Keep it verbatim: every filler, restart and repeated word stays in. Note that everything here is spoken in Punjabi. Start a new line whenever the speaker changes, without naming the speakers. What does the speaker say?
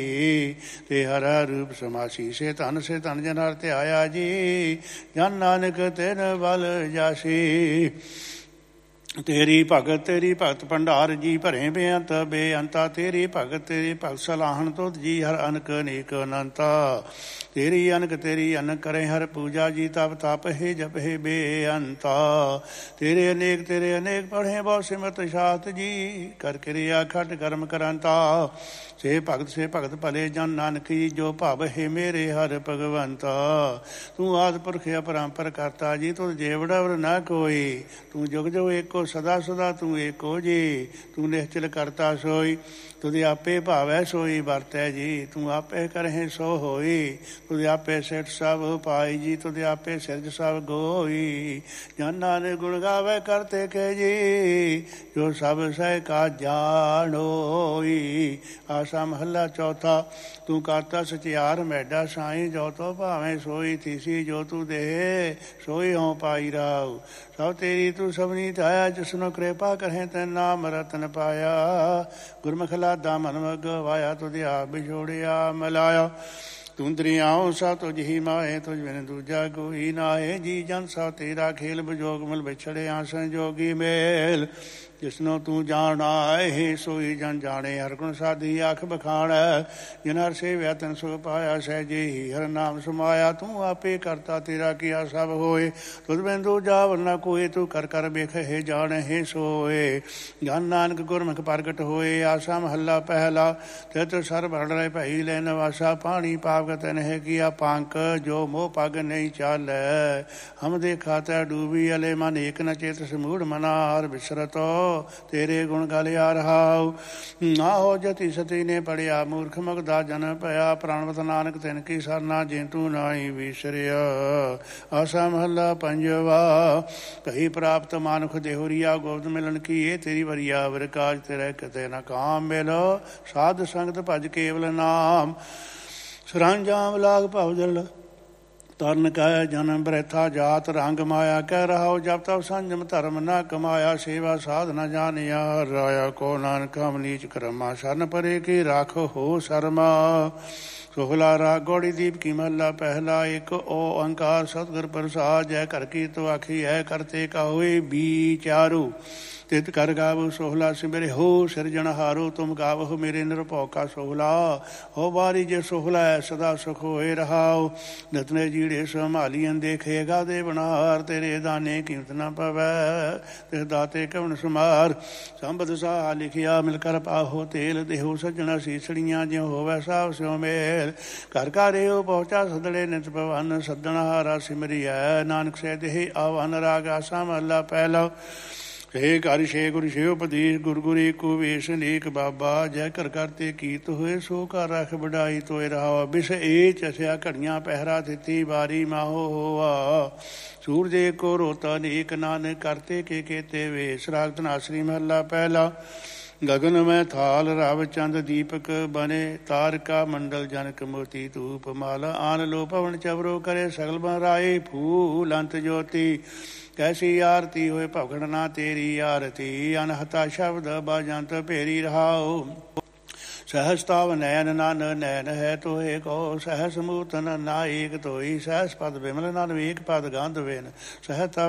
ਤੇ ਹਰ ਰੂਪ ਸਮਾਸੀ ਸੇ ਧਨ ਸੇ ਧਨ ਜਨ ਹਰ ਧਿਆਇਆ ਜੀ ਜਨ ਨਾਨਕ ਤਿਨ ਬਲ ਜਾਸੀ। ਤੇਰੀ ਭਗਤ ਤੇਰੀ ਭਗਤ ਭੰਡਾਰ ਜੀ ਭਰੇ ਬੇਅੰਤ ਬੇਅੰਤਾ ਤੇਰੀ ਭਗਤ ਤੇਰੀ ਭਗਤ ਸਲਾਹਣ ਤੁਧ ਜੀ ਹਰ ਅਨਕ ਅਨੇਕ ਅਨੰਤਾ। ਤੇਰੀ ਅਨਕ ਤੇਰੀ ਅਨਕ ਕਰੇ ਹਰ ਪੂਜਾ ਜੀ ਤਪ ਤਪ ਹੈ ਜਪ ਹੈ ਬੇਅੰਤਾ। ਤੇਰੇ ਅਨੇਕ ਤੇਰੇ ਅਨੇਕ ਪੜ੍ਹੇ ਬਹੁ ਸਿਮਤ ਸ਼ਾਸਤ ਜੀ ਕਰ ਕਿਰਿਆ ਖਟ ਕਰਮ ਕਰੰਤਾ। ਸੇ ਭਗਤ ਸੇ ਭਗਤ ਭਲੇ ਜਨ ਨਾਨਕੀ ਜੋ ਭਵ ਹੈ ਮੇਰੇ ਹਰ ਭਗਵੰਤਾ। ਤੂੰ ਆਦਿ ਪੁਰਖ ਅਪਰੰਪਰ ਕਰਤਾ ਜੀ ਤੁਧ ਜੇਵੜਾ ਨਾ ਕੋਈ। ਤੂੰ ਜੁਗ ਜੁਗ ਏਕੋ ਸਦਾ ਸਦਾ ਤੂੰ ਏਕੋ ਜੀ। ਤੂੰ ਨਿਸ਼ਚਲ ਕਰਤਾ ਸੋਈ ਤੁਧ ਆਪੇ ਭਾਵੈ ਸੋਈ ਵਰਤੈ ਜੀ। ਤੂੰ ਆਪੇ ਕਰਹਿ ਸੋ ਹੋਈ ਤੁਧ ਆਪੇ ਸਿਠ ਸਭ ਪਾਈ ਜੀ। ਤੁਧ ਆਪੇ ਸਿਰਜ ਸਭ ਗੋਈ ਜਨ ਨਾਨਕ ਗੁਣ ਗਾਵੇ ਕਰਤੇ ਕੇ ਜੀ। ਜੋ ਸਭ ਸਹਿ ਕਾ ਜਾਣੋਈ। ਆਸਾ ਮਹੱਲਾ ਚੌਥਾ। ਤੂੰ ਕਰਤਾ ਸਚਿਆਰ ਮੈਡਾ ਸਾਈ ਜੋ ਤੋ ਭਾਵੇਂ ਸੋਈ ਥੀਸੀ। ਜੋ ਤੂੰ ਦੇ ਸੋਈ ਹੋਂ ਪਾਈ ਰਾਉ। ਸਭ ਤੇਰੀ ਤੂੰ ਸਭਨੀ ਧਾਇਆ ਜਿਸਨੂੰ ਕਿਰਪਾ ਕਰਹਿ ਤੈਨ ਨਾਮ ਰਤਨ ਪਾਇਆ। ਗੁਰਮੁਖ ਲਾਦਾ ਮਨ ਮਗ ਵਾਇਆ ਤੁਧ ਆਪ ਵਿਛੋੜਿਆ ਮਿਲਾਇਆ। ਤੂੰ ਦਰਿਆਉ ਸਾ ਤੁਝ ਹੀ ਮਾਏ ਤੁਝ ਬਿਨ ਦੂਜਾ ਕੋਈ ਨਾਏ। ਜੀ ਜਨ ਸਾ ਤੇਰਾ ਖੇਲ ਵਿਜੋਗ ਮਲ ਵਿਛੜਿਆ ਸੰਜੋਗੀ ਮੇਲ। ਜਿਸਨੂੰ ਤੂੰ ਜਾਣਾ ਹੈ ਸੋਈ ਜਨ ਜਾਣੇ। ਹਰ ਗੁਣ ਸਾਧੀ ਆਖ ਬਖਾਣੈ ਜਿਨ ਹਰ ਸੇਵਿਆ ਤਨ ਸੋ ਪਾਇਆ। ਸਹਿਜੇ ਹੀ ਹਰ ਨਾਮ ਸਮਾਇਆ। ਤੂੰ ਆਪੇ ਕਰਤਾ ਤੇਰਾ ਕੀਆ ਸਭ ਹੋਏ। ਤੁਧ ਬਿਨ ਦੂਜਾ ਵਰਨਾ ਕੋਈ। ਤੂੰ ਕਰ ਕਰ ਵੇਖੇ ਜਾਣੇ ਸੋਏ। ਜਨ ਨਾਨਕ ਗੁਰਮੁਖ ਪ੍ਰਗਟ ਹੋਏ। ਆਸਾ ਮਹੱਲਾ ਪਹਿਲਾ। ਤਿਤ ਸਰਬ ਹੜ ਰਹੇ ਭਈ ਲੈ ਨਵਾਸਾ। ਪਾਣੀ ਪਾਪ ਤਨ ਹੈ ਕੀਆ ਪੰਕ ਜੋ ਮੋਹ ਪਗ ਨਹੀਂ ਚਾਲੈ। ਹਮ ਦੇਖਾ ਤੈ ਡੂਬੀ ਅਲੇ ਮਨ ਏਕ ਨ ਚੇਤ ਸਮੂੜ ਮਨਾਰ ਬਿਸਰਤੋ ਤੇਰੇ ਗੁਣ ਗਲਿਆ ਰਹਾਉ। ਨਾ ਹੋ ਜਤੀ ਸਤੀ ਨੇ ਪੜਿਆ ਮੂਰਖ ਮਗਦਾ ਜਨ ਭਇਆ। ਪ੍ਰਾਣਵਤ ਨਾਨਕ ਤਿਨ ਕੀ ਸਰਨਾ ਜੇ ਤੂੰ ਨਾਹੀ ਵਿਸਰਿਆ। ਆਸਾ ਮਹੱਲਾ ਪੰਜਵਾ। ਕਹੀ ਪ੍ਰਾਪਤ ਮਾਨੁਖ ਦੇਹੁਰੀਆ ਗੋਬਿੰਦ ਮਿਲਣ ਕੀ ਇਹ ਤੇਰੀ ਵਰੀਆ। ਵਰ ਕਾਜ ਤੇਰੇ ਕਿਤੇ ਨਾ ਕਾਮ ਮਿਲ ਸਾਧ ਸੰਗਤ ਭਜ ਕੇਵਲ ਨਾਮ। ਸਰੰਜਾਮ ਲਾਗ ਭਵ ਜਲ ਤਰਨ ਕਹਿ ਜਨਮ ਬ੍ਰੈਥਾ ਜਾਤ ਰੰਗ ਮਾਇਆ। ਕਹਿ ਰਹਾਉ ਜਬ ਤਬ ਸੰਜਮ ਧਰਮ ਨਾ ਕਮਾਇਆ। ਸੇਵਾ ਸਾਧ ਨ ਜਾਣਿਆ ਰਾਇਆ ਕੋ ਨਾਨਕ ਹਮ ਨੀਚ ਕਰਮਾ। ਸ਼ਰਨ ਪਰੇ ਕੀ ਰਾਖ ਹੋ ਸ਼ਰਮਾ। ਸੋਹਲਾ ਰਾਗ ਗੌੜੀ ਦੀਪ ਕੀ ਮਹੱਲਾ ਪਹਿਲਾ। ਇੱਕ ਓਅੰਕਾਰ ਸਤਿਗੁਰ ਪ੍ਰਸਾਦ ਜੈ ਕਰ ਕੀ ਤੋ ਆਖੀ ਹੈ ਕਰਤੇ ਕਾ ਹੋਏ ਵਿਚਾਰੂ। ਤਿਤ ਕਰ ਗਾਵੋ ਸੋਹਲਾ ਸਿਮਰੇ ਹੋ ਸਿਰਜਣਹਾਰੋ। ਤੁਮ ਗਾਵੋ ਮੇਰੇ ਨਿਰਭਉ ਕਾ ਸੋਹਲਾ। ਹੋ ਬਾਰੀ ਜੇ ਸੋਹਲਾ ਸਦਾ ਸੁਖ ਹੋਏ ਰਹਾਉ। ਨਤਨੇ ਜੀੜੇ ਸੰਭਾਲੀਆਂ ਦੇਖੇਗਾ ਦੇ ਬਨਾਰ। ਤੇਰੇ ਦਾਨੇ ਕੀਮਤ ਨਾ ਪਵੈ ਤੇ ਦਾਤੇ ਕਵਣ ਸਮਾਰ। ਸੰਬਦ ਸਾਹ ਲਿਖਿਆ ਮਿਲ ਕਰ ਪਾਹੋ ਤੇਲ। ਦੇਹੋ ਸੱਜਣਾ ਸੀਸੜੀਆਂ ਜਿਉ ਹੋਵੈ ਸਾਵ ਸਿਉ ਮੇਲ। ਘਰ ਘਰਿਓ ਪਹੁੰਚਾ ਸਦੜੇ ਨਿਤ ਭਵਨ। ਸੱਦਣਹਾਰਾ ਸਿਮਰਿਐ ਨਾਨਕ ਸਹਿ ਦੇਹ ਆਵਨ। ਰਾਗ ਆਸਾ ਮਹੱਲਾ ਪਹਿਲਾ। ਸੇ ਘਰ ਛੇ ਗੁਰ ਛੇ ਉਪਦੇਸ਼ ਗੁਰ ਗੁਰ ਏਕੋ ਵੇਸ਼ ਅਨੇਕ ਬਾਬਾ। ਜੈ ਕਰ ਕਰਤੇ ਕੀਤ ਹੋਏ ਸੋ ਘਰ ਰਖ ਵਡਾਈ ਤੋਏ ਰਹਾਵਾ। ਬਿਸ ਏ ਚਸਿਆ ਘੜੀਆਂ ਪਹਿਰਾ ਦਿੱਤੀ ਵਾਰੀ ਮਾਹੋ ਹੋਆ। ਸੂਰਜ ਏਕੋ ਰੋਤਾ ਅਨੇਕ ਨਾਨਕ ਕਰਤੇ ਕੇ ਕੇਤੇ ਵੇਸ਼। ਰਾਗ ਧਨਾਸਰੀ ਮਹੱਲਾ ਪਹਿਲਾ। ਗਗਨ ਮੈਂ ਥਾਲ ਰਵ ਚੰਦ ਦੀਪਕ ਬਨੇ। ਤਾਰਕਾ ਮੰਡਲ ਜਨਕ ਮੋਤੀ ਧੂਪ ਮਾਲ। ਆਨ ਲੋ ਪਵਨ ਚਵਰੋ ਕਰੇ ਸਗਲ ਬਨਰਾਏ। ਫੂਲ ਅੰਤ ਜੋਤੀ ਕੈਸੀ ਆਰਤੀ ਹੋਏ ਭਗੜ ਨਾ ਤੇਰੀ ਆਰਤੀ। ਅਨਹਤਾ ਸ਼ਬਦ ਬਾਜੰਤ ਭੇਰੀ ਰਹਾਉ। ਸਹਿਸ ਤਾਵ ਨੈਨ ਨਨ ਨੈਨ ਹੈ ਤੋਏ ਕੋ। ਸਹਿਸ ਮੂਤਨ ਨਾ ਏਕ ਤੋਈ। ਸਹਿਸ ਪਦ ਬਿਮਲ ਨਨ ਏਕ ਪਦ ਗੰਧ ਵੇਨ। ਸਹਿ